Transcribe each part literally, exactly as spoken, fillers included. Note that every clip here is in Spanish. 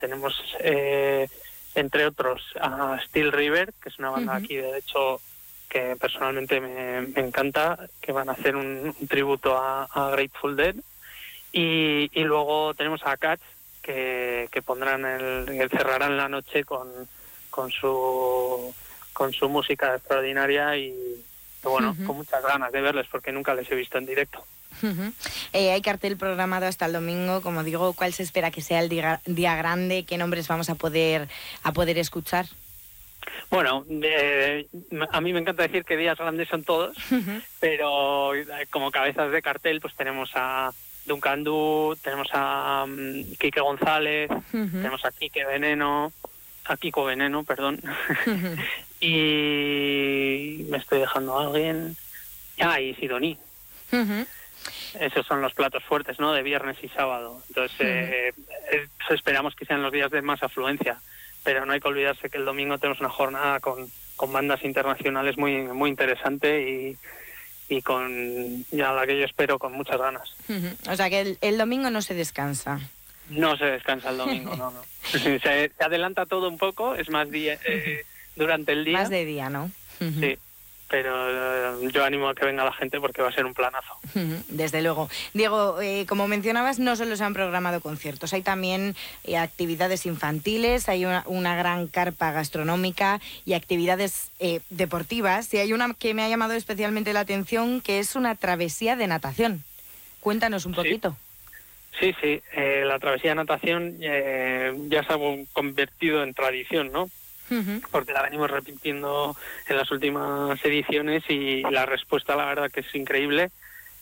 tenemos eh, entre otros a Steel River, que es una banda uh-huh. aquí de hecho que personalmente me, me encanta, que van a hacer un, un tributo a, a Grateful Dead, y, y luego tenemos a Catch, que, que pondrán el, el cerrarán la noche con, con su con su música extraordinaria y bueno, uh-huh. con muchas ganas de verles porque nunca les he visto en directo. Uh-huh. Eh, hay cartel programado hasta el domingo, como digo, ¿cuál se espera que sea el día, día grande? ¿Qué nombres vamos a poder a poder escuchar? Bueno, eh, a mí me encanta decir que días grandes son todos, uh-huh. pero como cabezas de cartel pues tenemos a Duncan Du, tenemos a um, Quique González, uh-huh. tenemos a Quique Veneno, a Kiko Veneno, perdón, uh-huh. y me estoy dejando a alguien, ah, y Sidoní. Uh-huh. Esos son los platos fuertes, ¿no?, de viernes y sábado. Entonces, uh-huh. eh, eh, esperamos que sean los días de más afluencia, pero no hay que olvidarse que el domingo tenemos una jornada con, con bandas internacionales muy muy interesante y, y con ya la que yo espero con muchas ganas. Uh-huh. O sea que el, el domingo no se descansa. No se descansa el domingo, no, no. Se, se adelanta todo un poco, es más día eh, durante el día. Más de día, ¿no? Uh-huh. Sí. Pero eh, yo animo a que venga la gente porque va a ser un planazo. Desde luego. Diego, eh, como mencionabas, no solo se han programado conciertos, hay también eh, actividades infantiles, hay una, una gran carpa gastronómica y actividades eh, deportivas. Y hay una que me ha llamado especialmente la atención, que es una travesía de natación. Cuéntanos un poquito. Sí, sí, sí. Eh, la travesía de natación eh, ya se ha convertido en tradición, ¿no? Porque la venimos repitiendo en las últimas ediciones y la respuesta, la verdad, que es increíble.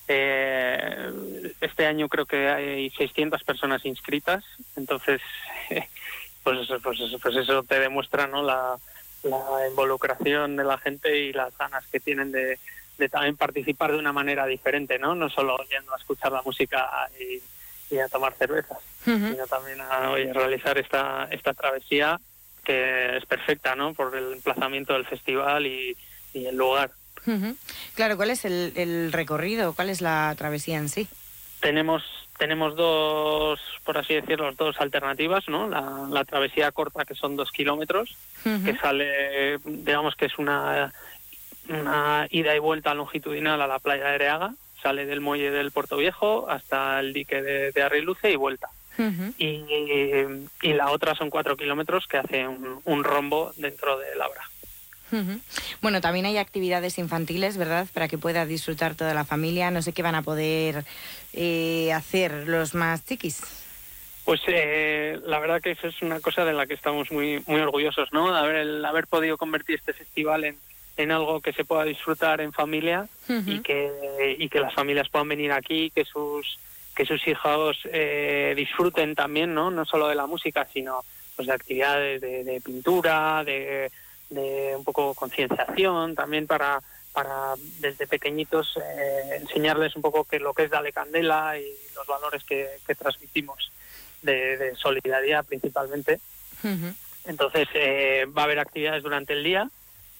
Eh, este año creo que hay seiscientas personas inscritas, entonces pues, pues, pues eso te demuestra, ¿no?, la, la involucración de la gente y las ganas que tienen de, de también participar de una manera diferente, ¿no? No solo yendo a escuchar la música y, y a tomar cervezas, uh-huh. sino también a oye, realizar esta, esta travesía, que es perfecta, ¿no?, por el emplazamiento del festival y, y el lugar. Uh-huh. Claro, ¿cuál es el, el recorrido? ¿Cuál es la travesía en sí? Tenemos tenemos dos, por así decirlo, dos alternativas, ¿no? La, la travesía corta, que son dos kilómetros, uh-huh. que sale, digamos que es una, una ida y vuelta longitudinal a la playa de Areaga, sale del muelle del Puerto Viejo hasta el dique de, de Arriluce y vuelta. Uh-huh. Y, y la otra son cuatro kilómetros que hace un, un rombo dentro de Labra. Uh-huh. Bueno, también hay actividades infantiles, ¿verdad?, para que pueda disfrutar toda la familia. No sé qué van a poder eh, hacer los más chiquis. Pues eh, la verdad que eso es una cosa de la que estamos muy muy orgullosos, ¿no? De haber, el haber podido convertir este festival en, en algo que se pueda disfrutar en familia, uh-huh. y que y que las familias puedan venir aquí, que sus que sus hijos eh, disfruten también, ¿no? No solo de la música, sino pues de actividades de, de pintura, de, de un poco concienciación, también para, para desde pequeñitos eh, enseñarles un poco que lo que es Dale Candela y los valores que, que transmitimos de, de solidaridad principalmente. Uh-huh. Entonces eh, va a haber actividades durante el día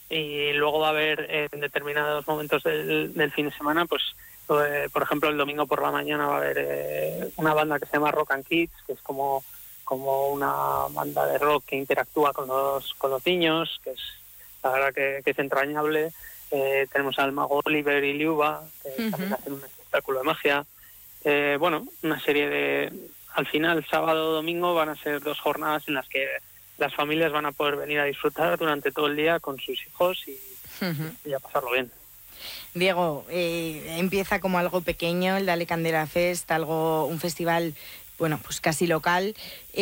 y luego va a haber eh, en determinados momentos del, del fin de semana, pues por ejemplo, el domingo por la mañana va a haber eh, una banda que se llama Rock and Kids, que es como, como una banda de rock que interactúa con los con los niños, que es la verdad que, que es entrañable. Eh, tenemos al mago Oliver y Liuba, que uh-huh. también hacen un espectáculo de magia. Eh, bueno, una serie de... Al final, sábado o domingo, van a ser dos jornadas en las que las familias van a poder venir a disfrutar durante todo el día con sus hijos y, uh-huh. y a pasarlo bien. Diego, eh, empieza como algo pequeño, el Dale Candela Fest, algo, un festival, bueno, pues casi local.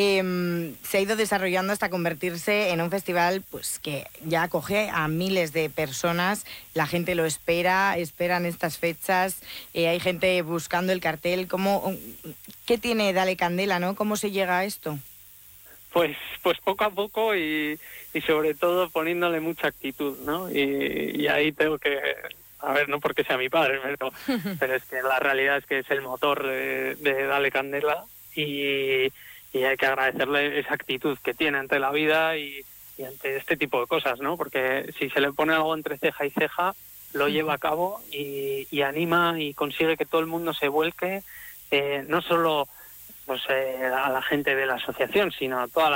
Eh, se ha ido desarrollando hasta convertirse en un festival pues que ya acoge a miles de personas. La gente lo espera, esperan estas fechas. Eh, hay gente buscando el cartel. ¿Cómo, ¿Qué tiene Dale Candela, no? ¿Cómo se llega a esto? Pues, pues poco a poco y, y sobre todo poniéndole mucha actitud, ¿no? Y, y ahí tengo que... A ver, no porque sea mi padre, pero, pero es que la realidad es que es el motor de, de Dale Candela y, y hay que agradecerle esa actitud que tiene ante la vida y, y ante este tipo de cosas, ¿no? Porque si se le pone algo entre ceja y ceja, lo lleva a cabo y, y anima y consigue que todo el mundo se vuelque, eh, no solo pues eh, a la gente de la asociación, sino a toda la